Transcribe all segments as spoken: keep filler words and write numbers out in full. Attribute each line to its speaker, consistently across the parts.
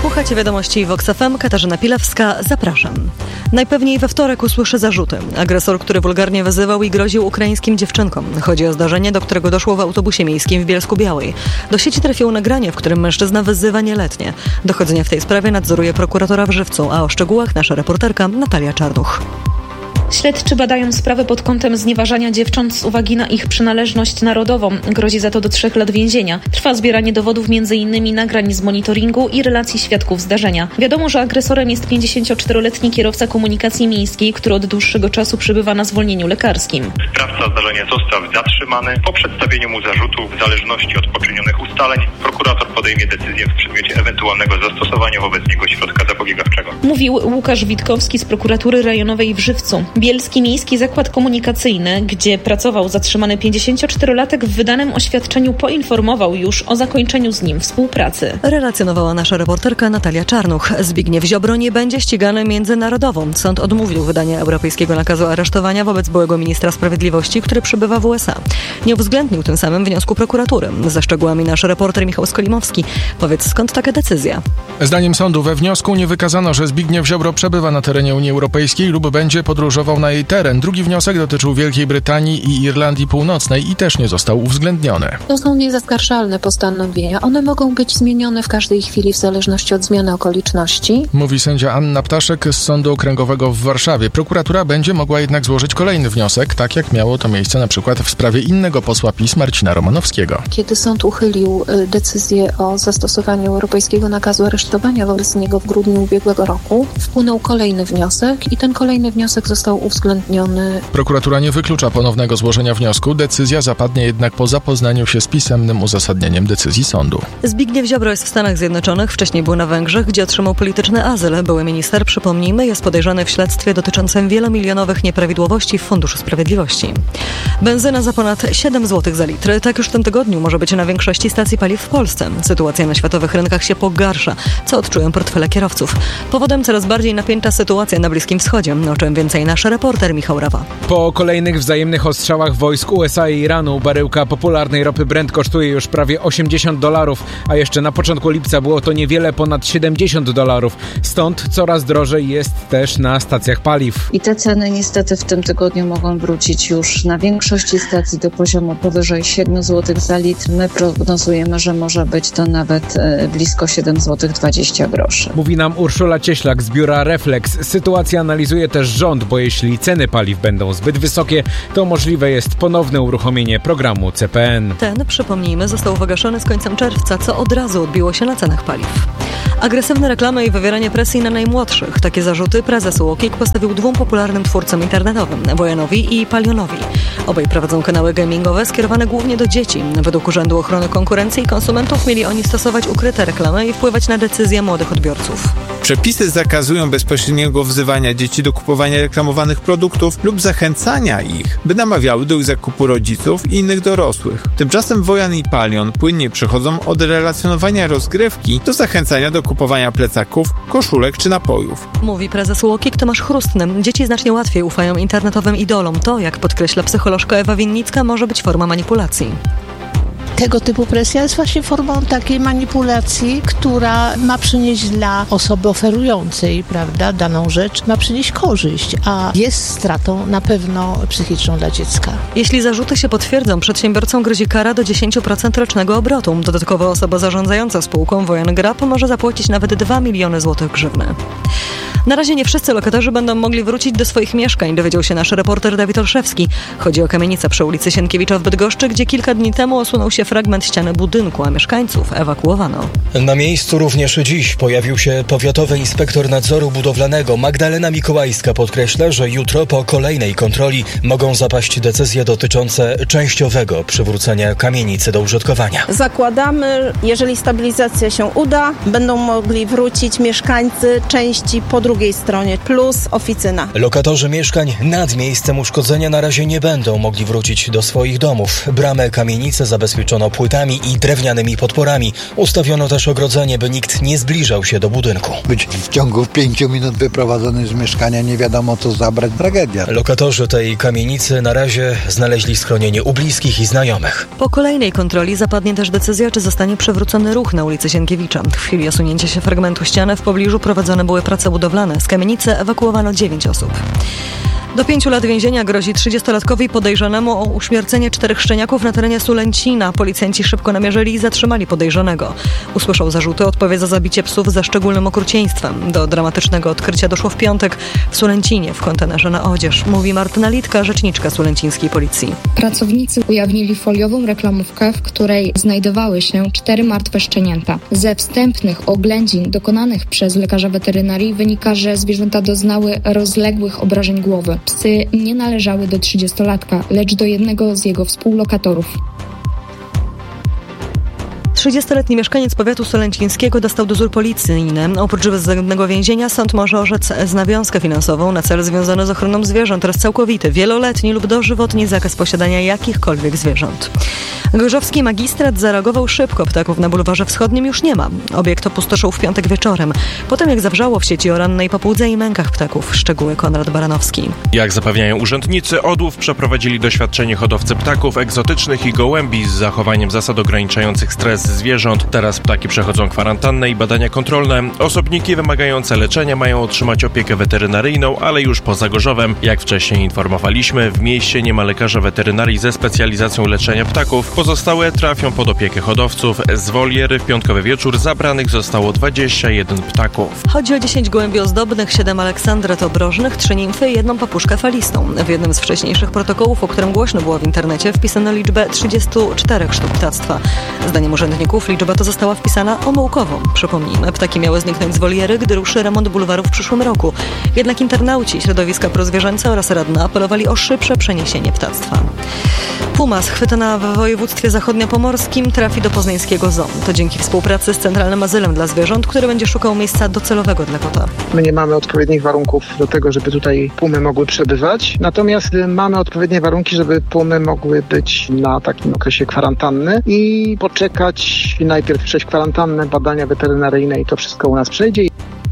Speaker 1: Słuchacie wiadomości Vox F M, Katarzyna Pilewska, zapraszam. Najpewniej we wtorek usłyszy zarzuty. Agresor, który wulgarnie wyzywał i groził ukraińskim dziewczynkom. Chodzi o zdarzenie, do którego doszło w autobusie miejskim w Bielsku-Białej. Do sieci trafiło nagranie, w którym mężczyzna wyzywa nieletnie. Dochodzenie w tej sprawie nadzoruje prokuratora w Żywcu, a o szczegółach nasza reporterka Natalia Czarnuch.
Speaker 2: Śledczy badają sprawę pod kątem znieważania dziewcząt z uwagi na ich przynależność narodową. Grozi za to do trzech lat więzienia. Trwa zbieranie dowodów między innymi nagrań z monitoringu i relacji świadków zdarzenia. Wiadomo, że agresorem jest pięćdziesięcioczteroletni kierowca komunikacji miejskiej, który od dłuższego czasu przebywa na zwolnieniu lekarskim.
Speaker 3: Sprawca zdarzenia został zatrzymany. Po przedstawieniu mu zarzutów w zależności od poczynionych ustaleń prokurator podejmie decyzję w przedmiocie ewentualnego zastosowania wobec niego środka zapobiegawczego.
Speaker 2: Mówił Łukasz Witkowski z prokuratury rejonowej w Żywcu. Bielski Miejski Zakład Komunikacyjny, gdzie pracował zatrzymany pięćdziesięcioczterolatek, w wydanym oświadczeniu poinformował już o zakończeniu z nim współpracy.
Speaker 1: Relacjonowała nasza reporterka Natalia Czarnuch. Zbigniew Ziobro nie będzie ścigany międzynarodowo. Sąd odmówił wydania europejskiego nakazu aresztowania wobec byłego ministra sprawiedliwości, który przebywa w U S A. Nie uwzględnił tym samym wniosku prokuratury. Ze szczegółami nasz reporter Michał Skolimowski. Powiedz, skąd taka decyzja?
Speaker 4: Zdaniem sądu we wniosku nie wykazano, że Zbigniew Ziobro przebywa na terenie Unii Europejskiej lub będzie podróżował na jej teren. Drugi wniosek dotyczył Wielkiej Brytanii i Irlandii Północnej i też nie został uwzględniony.
Speaker 5: To są niezaskarżalne postanowienia. One mogą być zmienione w każdej chwili w zależności od zmiany okoliczności.
Speaker 4: Mówi sędzia Anna Ptaszek z Sądu Okręgowego w Warszawie. Prokuratura będzie mogła jednak złożyć kolejny wniosek, tak jak miało to miejsce na przykład w sprawie innego posła PiS Marcina Romanowskiego.
Speaker 5: Kiedy sąd uchylił decyzję o zastosowaniu europejskiego nakazu aresztowania wobec niego w grudniu ubiegłego roku, wpłynął kolejny wniosek i ten kolejny wniosek został uwzględniony.
Speaker 4: Prokuratura nie wyklucza ponownego złożenia wniosku. Decyzja zapadnie jednak po zapoznaniu się z pisemnym uzasadnieniem decyzji sądu.
Speaker 1: Zbigniew Ziobro jest w Stanach Zjednoczonych, wcześniej był na Węgrzech, gdzie otrzymał polityczny azyl. Były minister, przypomnijmy, jest podejrzany w śledztwie dotyczącym wielomilionowych nieprawidłowości w Funduszu Sprawiedliwości. Benzyna za ponad siedem złotych za litr. Tak już w tym tygodniu może być na większości stacji paliw w Polsce. Sytuacja na światowych rynkach się pogarsza, co odczują portfele kierowców. Powodem coraz bardziej napięta sytuacja na Bliskim Wschodzie, o czym więcej nasz reporter Michał Rawa.
Speaker 6: Po kolejnych wzajemnych ostrzałach wojsk U S A i Iranu baryłka popularnej ropy Brent kosztuje już prawie osiemdziesiąt dolarów, a jeszcze na początku lipca było to niewiele ponad siedemdziesiąt dolarów. Stąd coraz drożej jest też na stacjach paliw.
Speaker 7: I te ceny niestety w tym tygodniu mogą wrócić już na większości stacji do poziomu powyżej siedem złotych za litr. My prognozujemy, że może być to nawet blisko siedem złotych dwadzieścia groszy.
Speaker 6: Mówi nam Urszula Cieślak z biura Reflex. Sytuację analizuje też rząd, bo jeśli ceny paliw będą zbyt wysokie, to możliwe jest ponowne uruchomienie programu C P N.
Speaker 1: Ten, przypomnijmy, został wygaszony z końcem czerwca, co od razu odbiło się na cenach paliw. Agresywne reklamy i wywieranie presji na najmłodszych. Takie zarzuty prezes U O K I K postawił dwóm popularnym twórcom internetowym, Wojanowi i Palionowi. Obaj prowadzą kanały gamingowe skierowane głównie do dzieci. Według Urzędu Ochrony Konkurencji i Konsumentów mieli oni stosować ukryte reklamy i wpływać na decyzje młodych odbiorców.
Speaker 8: Przepisy zakazują bezpośredniego wzywania dzieci do kupowania reklamowanych produktów lub zachęcania ich, by namawiały do ich zakupu rodziców i innych dorosłych. Tymczasem Wojan i Palion płynnie przechodzą od relacjonowania rozgrywki do zachęcania do kupowania plecaków, koszulek czy napojów.
Speaker 1: Mówi prezes U O K I K Tomasz Chrustny. Dzieci znacznie łatwiej ufają internetowym idolom. To, jak podkreśla psycholożka Ewa Winnicka, może być forma manipulacji.
Speaker 9: Tego typu presja jest właśnie formą takiej manipulacji, która ma przynieść dla osoby oferującej, prawda, daną rzecz, ma przynieść korzyść, a jest stratą na pewno psychiczną dla dziecka.
Speaker 1: Jeśli zarzuty się potwierdzą, przedsiębiorcom grozi kara do dziesięć procent rocznego obrotu. Dodatkowo osoba zarządzająca spółką Wojan Grap może zapłacić nawet dwa miliony złotych grzywny. Na razie nie wszyscy lokatorzy będą mogli wrócić do swoich mieszkań, dowiedział się nasz reporter Dawid Olszewski. Chodzi o kamienicę przy ulicy Sienkiewicza w Bydgoszczy, gdzie kilka dni temu osunął się fragment ściany budynku, a mieszkańców ewakuowano.
Speaker 10: Na miejscu również dziś pojawił się powiatowy inspektor nadzoru budowlanego. Magdalena Mikołajska podkreśla, że jutro po kolejnej kontroli mogą zapaść decyzje dotyczące częściowego przywrócenia kamienicy do użytkowania.
Speaker 11: Zakładamy, jeżeli stabilizacja się uda, będą mogli wrócić mieszkańcy części po drugiej stronie, plus oficyna.
Speaker 10: Lokatorzy mieszkań nad miejscem uszkodzenia na razie nie będą mogli wrócić do swoich domów. Bramę kamienicy zabezpieczyli zabezpieczono płytami i drewnianymi podporami. Ustawiono też ogrodzenie, by nikt nie zbliżał się do budynku.
Speaker 12: Być w ciągu pięciu minut wyprowadzony z mieszkania, nie wiadomo co zabrać, tragedia.
Speaker 10: Lokatorzy tej kamienicy na razie znaleźli schronienie u bliskich i znajomych.
Speaker 1: Po kolejnej kontroli zapadnie też decyzja, czy zostanie przywrócony ruch na ulicy Sienkiewicza. W chwili osunięcia się fragmentu ściany w pobliżu prowadzone były prace budowlane. Z kamienicy ewakuowano dziewięć osób. Do pięciu lat więzienia grozi trzydziestolatkowi podejrzanemu o uśmiercenie czterech szczeniaków na terenie Sulęcina. Policjanci szybko namierzyli i zatrzymali podejrzanego. Usłyszał zarzuty, odpowie za zabicie psów ze szczególnym okrucieństwem. Do dramatycznego odkrycia doszło w piątek w Sulęcinie w kontenerze na odzież. Mówi Martyna Litka, rzeczniczka sulęcińskiej policji.
Speaker 13: Pracownicy ujawnili foliową reklamówkę, w której znajdowały się cztery martwe szczenięta. Ze wstępnych oględzin dokonanych przez lekarza weterynarii wynika, że zwierzęta doznały rozległych obrażeń głowy. Psy nie należały do trzydziestolatka, lecz do jednego z jego współlokatorów.
Speaker 1: trzydziestoletni mieszkaniec powiatu sulęcińskiego dostał dozór policyjny. Oprócz względnego więzienia sąd może orzec nawiązkę finansową na cel związany z ochroną zwierząt oraz całkowity, wieloletni lub dożywotni zakaz posiadania jakichkolwiek zwierząt. Gorzowski magistrat zareagował szybko. Ptaków na bulwarze wschodnim już nie ma. Obiekt opustoszył w piątek wieczorem. Potem jak zawrzało w sieci o rannej papudze i mękach ptaków. Szczegóły Konrad Baranowski.
Speaker 14: Jak zapewniają urzędnicy, odłów przeprowadzili doświadczeni hodowcy ptaków egzotycznych i gołębi z zachowaniem zasad ograniczających stres zwierząt. Teraz ptaki przechodzą kwarantannę i badania kontrolne. Osobniki wymagające leczenia mają otrzymać opiekę weterynaryjną, ale już poza Gorzowem. Jak wcześniej informowaliśmy, w mieście nie ma lekarza weterynarii ze specjalizacją leczenia ptaków. Pozostałe trafią pod opiekę hodowców. Z woliery w piątkowy wieczór zabranych zostało dwadzieścia jeden ptaków.
Speaker 1: Chodzi o dziesięć gołębi ozdobnych, siedem aleksandret obrożnych, trzy nimfy i jedną papuszkę falistą. W jednym z wcześniejszych protokołów, o którym głośno było w internecie, wpisano liczbę trzydziestu czterech sztuk ptactwa. Zdaniem urzędników liczba ta została wpisana omyłkowo. Przypomnijmy, ptaki miały zniknąć z woliery, gdy ruszy remont bulwaru w przyszłym roku. Jednak internauci, środowiska prozwierzęce oraz radna apelowali o szybsze przeniesienie ptactwa. Puma schwytana w województwie zachodniopomorskim trafi do poznańskiego zoo. To dzięki współpracy z Centralnym Azylem dla Zwierząt, który będzie szukał miejsca docelowego dla kota.
Speaker 15: My nie mamy odpowiednich warunków do tego, żeby tutaj pumy mogły przebywać. Natomiast mamy odpowiednie warunki, żeby pumy mogły być na takim okresie kwarantanny i poczekać najpierw przejść kwarantannę, badania weterynaryjne i to wszystko u nas przejdzie.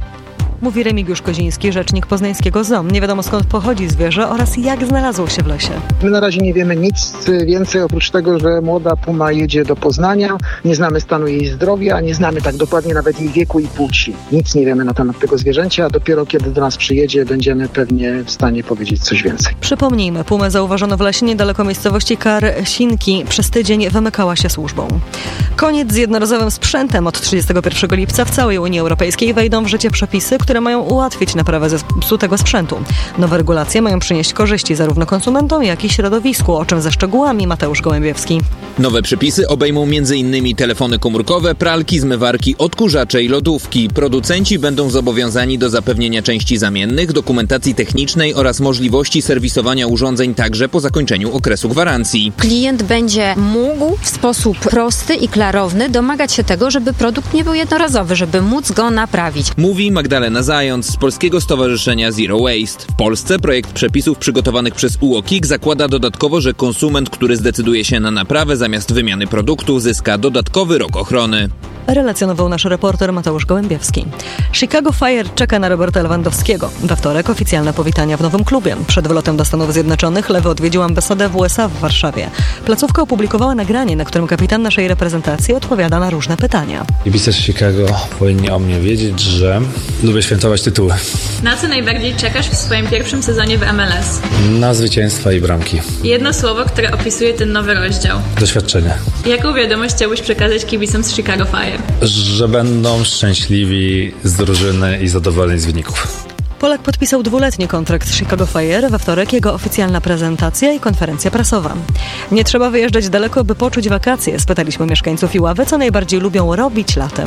Speaker 1: Mówi Remigiusz Koziński, rzecznik poznańskiego zoo. Nie wiadomo skąd pochodzi zwierzę oraz jak znalazło się w lesie.
Speaker 15: My na razie nie wiemy nic więcej oprócz tego, że młoda puma jedzie do Poznania. Nie znamy stanu jej zdrowia, nie znamy tak dokładnie nawet jej wieku i płci. Nic nie wiemy na temat tego zwierzęcia, a dopiero kiedy do nas przyjedzie, będziemy pewnie w stanie powiedzieć coś więcej.
Speaker 1: Przypomnijmy, pumę zauważono w lesie niedaleko miejscowości Karsinki. Przez tydzień wymykała się służbą. Koniec z jednorazowym sprzętem. Od trzydziestego pierwszego lipca w całej Unii Europejskiej wejdą w życie przepisy, które mają ułatwić naprawę zepsutego sprzętu. Nowe regulacje mają przynieść korzyści zarówno konsumentom, jak i środowisku, o czym ze szczegółami Mateusz Gołębiewski.
Speaker 16: Nowe przepisy obejmą między innymi telefony komórkowe, pralki, zmywarki, odkurzacze i lodówki. Producenci będą zobowiązani do zapewnienia części zamiennych, dokumentacji technicznej oraz możliwości serwisowania urządzeń także po zakończeniu okresu gwarancji.
Speaker 17: Klient będzie mógł w sposób prosty i klarowny domagać się tego, żeby produkt nie był jednorazowy, żeby móc go naprawić.
Speaker 16: Mówi Magdalena Zając z Polskiego Stowarzyszenia Zero Waste. W Polsce projekt przepisów przygotowanych przez U O K I K zakłada dodatkowo, że konsument, który zdecyduje się na naprawę zamiast wymiany produktu, zyska dodatkowy rok ochrony.
Speaker 1: Relacjonował nasz reporter Mateusz Gołębiewski. Chicago Fire czeka na Roberta Lewandowskiego. We wtorek oficjalne powitania w nowym klubie. Przed wylotem do Stanów Zjednoczonych Lewy odwiedził ambasadę W S A w Warszawie. Placówka opublikowała nagranie, na którym kapitan naszej reprezentacji odpowiada na różne pytania.
Speaker 18: Kibice Chicago powinni o mnie wiedzieć, że lubię świętować tytuły.
Speaker 19: Na co najbardziej czekasz w swoim pierwszym sezonie w M L S?
Speaker 18: Na zwycięstwa i bramki.
Speaker 19: Jedno słowo, które opisuje ten nowy rozdział.
Speaker 18: Doświadczenie.
Speaker 19: Jaką wiadomość chciałbyś przekazać kibicom z Chicago Fire?
Speaker 18: Że będą szczęśliwi z drużyny i zadowoleni z wyników.
Speaker 1: Polak podpisał dwuletni kontrakt z Chicago Fire. We wtorek jego oficjalna prezentacja i konferencja prasowa. Nie trzeba wyjeżdżać daleko, by poczuć wakacje. Spytaliśmy mieszkańców Iławy, co najbardziej lubią robić latem.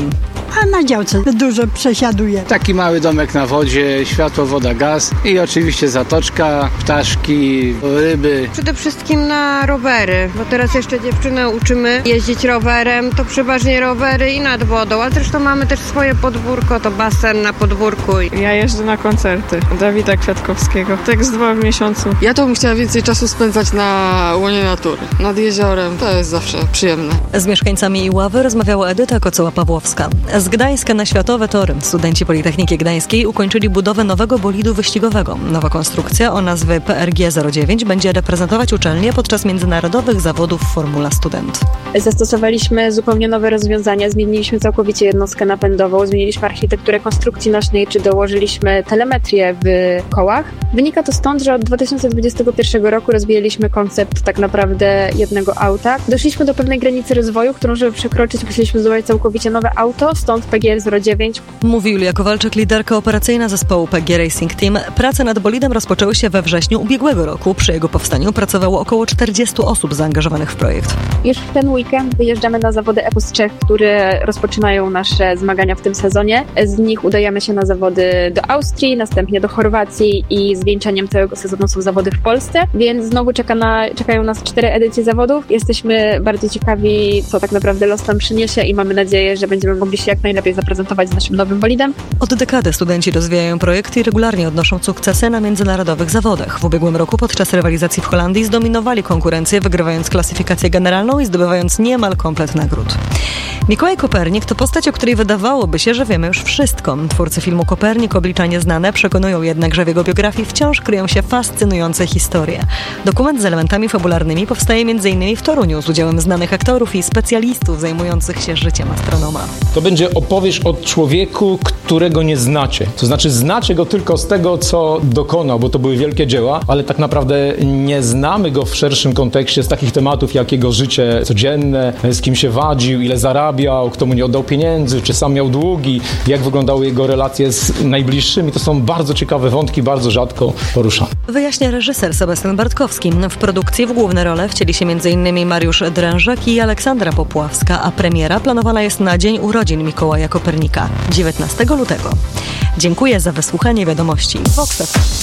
Speaker 20: a na działce dużo przesiaduję.
Speaker 21: Taki mały domek na wodzie, światło, woda, gaz i oczywiście zatoczka, ptaszki, ryby.
Speaker 22: Przede wszystkim na rowery, bo teraz jeszcze dziewczynę uczymy jeździć rowerem, to przeważnie rowery i nad wodą, a zresztą mamy też swoje podwórko, to basen na podwórku.
Speaker 23: Ja jeżdżę na koncerty Dawida Kwiatkowskiego, tak z dwa w miesiącu.
Speaker 24: Ja to bym chciała więcej czasu spędzać na łonie natury, nad jeziorem, to jest zawsze przyjemne.
Speaker 1: Z mieszkańcami Iławy rozmawiała Edyta Kocoła-Pawłowska. Z Gdańska na światowe tory studenci Politechniki Gdańskiej ukończyli budowę nowego bolidu wyścigowego. Nowa konstrukcja o nazwie P R G zero dziewięć będzie reprezentować uczelnię podczas międzynarodowych zawodów Formula Student.
Speaker 2: Zastosowaliśmy zupełnie nowe rozwiązania, zmieniliśmy całkowicie jednostkę napędową, zmieniliśmy architekturę konstrukcji nośnej, czy dołożyliśmy telemetrię w kołach. Wynika to stąd, że od dwa tysiące dwudziestego pierwszego roku rozwijaliśmy koncept tak naprawdę jednego auta. Doszliśmy do pewnej granicy rozwoju, którą żeby przekroczyć musieliśmy zbudować całkowicie nowe auto, stąd P G R zero dziewięć.
Speaker 1: Mówi Julia Kowalczyk, liderka operacyjna zespołu P G Racing Team. Prace nad bolidem rozpoczęły się we wrześniu ubiegłego roku. Przy jego powstaniu pracowało około czterdziestu osób zaangażowanych w projekt.
Speaker 2: Już w ten weekend wyjeżdżamy na zawody Epos Czech, które rozpoczynają nasze zmagania w tym sezonie. Z nich udajemy się na zawody do Austrii, następnie do Chorwacji i zwieńczeniem całego sezonu są zawody w Polsce, więc znowu czeka na, czekają nas cztery edycje zawodów. Jesteśmy bardzo ciekawi, co tak naprawdę los nam przyniesie i mamy nadzieję, że będziemy mogli się jak najlepiej zaprezentować z naszym nowym bolidem.
Speaker 1: Od dekady studenci rozwijają projekty i regularnie odnoszą sukcesy na międzynarodowych zawodach. W ubiegłym roku podczas rywalizacji w Holandii zdominowali konkurencję, wygrywając klasyfikację generalną i zdobywając niemal komplet nagród. Mikołaj Kopernik to postać, o której wydawałoby się, że wiemy już wszystko. Twórcy filmu Kopernik, obliczanie znane, przekonują jednak, że w jego biografii wciąż kryją się fascynujące historie. Dokument z elementami fabularnymi powstaje między innymi w Toruniu z udziałem znanych aktorów i specjalistów zajmujących się życiem astronoma.
Speaker 25: To będzie opowieść o człowieku, którego nie znacie. To znaczy znacie go tylko z tego, co dokonał, bo to były wielkie dzieła, ale tak naprawdę nie znamy go w szerszym kontekście z takich tematów, jak jego życie codzienne, z kim się wadził, ile zarabiał, kto mu nie oddał pieniędzy, czy sam miał długi, jak wyglądały jego relacje z najbliższymi. To są bardzo ciekawe wątki, bardzo rzadko poruszane.
Speaker 1: Wyjaśnia reżyser Sebastian Bartkowski. W produkcji w główne role wcieli się między innymi Mariusz Drężek i Aleksandra Popławska, a premiera planowana jest na dzień urodzin Mikołaja Kopernika, dziewiętnastego lutego. Dziękuję za wysłuchanie wiadomości. Vox F M.